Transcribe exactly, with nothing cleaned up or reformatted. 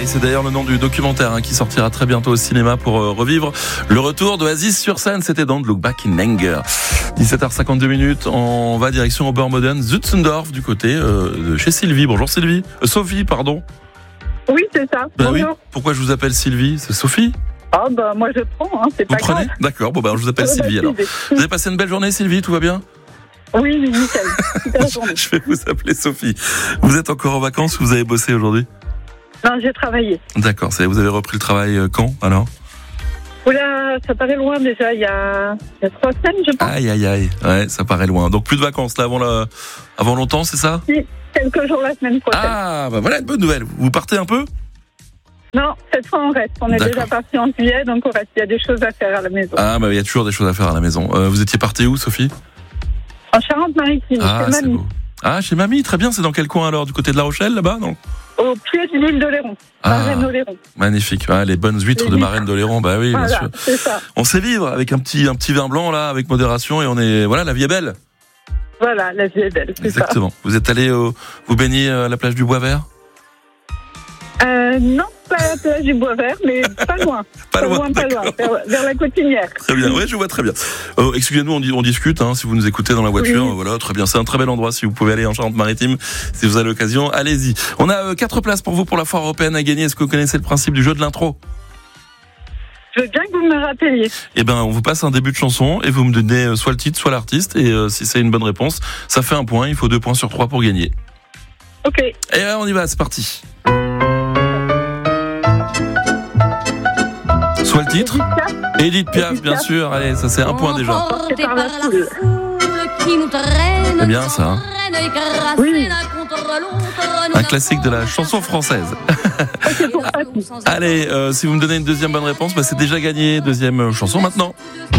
et c'est d'ailleurs le nom du documentaire hein, qui sortira très bientôt au cinéma pour euh, revivre le retour d'Oasis sur scène. C'était Don't Look Back in Anger. dix-sept heures cinquante-deux minutes, on va direction Obermodern, Zützendorf du côté euh, de chez Sylvie. Bonjour Sylvie, euh, Sophie pardon. Oui, c'est ça. Ben Bonjour. oui. Pourquoi je vous appelle Sylvie? C'est Sophie? Ah bah moi je prends, hein, c'est Vous pas prenez? grave. D'accord, bon ben je vous appelle Oh, Sylvie bah, alors. Vous avez passé une belle journée Sylvie, tout va bien? Oui, oui, nickel. Super journée. Je vais vous appeler Sophie. Vous êtes encore en vacances ou vous avez bossé aujourd'hui? Non, j'ai travaillé. D'accord, c'est, vous avez repris le travail euh, quand alors? Oula, ça paraît loin déjà, il y a, il y a trois semaines, je pense. Aïe aïe aïe, ouais, ça paraît loin. Donc plus de vacances là avant, la... avant longtemps, c'est ça? Si, quelques jours la semaine prochaine. Ah, bah voilà une bonne nouvelle. Vous partez un peu? Non, cette fois on reste. On est D'accord. déjà parti en juillet, donc on reste. Il y a des choses à faire à la maison. Ah, bah il y a toujours des choses à faire à la maison. Euh, vous étiez parti où, Sophie? En Charente-Maritime, Ah, chez c'est mamie. beau. Ah, chez mamie, très bien. C'est dans quel coin alors? Du côté de La Rochelle, là-bas, non? Au pied de l'île d'Oléron. Ah. Marraine-Oléron. Magnifique. Ah, les bonnes huîtres Les de huîtres. Marraine d'Oléron, bah oui, bien Voilà, sûr. c'est ça. On sait vivre avec un petit, un petit vin blanc là, avec modération, et on est, voilà, la vie est belle. Voilà, la vie est belle, c'est ça. Exactement. Vous êtes allé au, vous baigner à la plage du Bois Vert? Euh, non, pas à la plage du Bois Vert, mais pas loin. Pas loin, pas loin, vers, vers la Cotinière. Très bien, oui, je vois très bien. Euh, excusez-nous, on, dit- on discute, hein, si vous nous écoutez dans la voiture, Oui. euh, voilà, très bien. C'est un très bel endroit si vous pouvez aller en Charente-Maritime, si vous avez l'occasion, allez-y. On a euh, quatre places pour vous pour la foire européenne à gagner. Est-ce que vous connaissez le principe du jeu de l'intro? Je veux bien que vous me rappeliez. Eh ben, on vous passe un début de chanson et vous me donnez euh, soit le titre, soit l'artiste. Et euh, si c'est une bonne réponse, ça fait un point. Il faut deux points sur trois pour gagner. Ok. Et là, on y va, c'est parti. Soit le titre, Edith Piaf, bien sûr. Allez, ça c'est un point déjà. Porté par la foule. C'est bien ça. Hein. Oui. Un classique de la chanson française. C'est pour Patou. Allez, euh, si vous me donnez une deuxième bonne réponse, bah, c'est déjà gagné. Deuxième euh, chanson maintenant.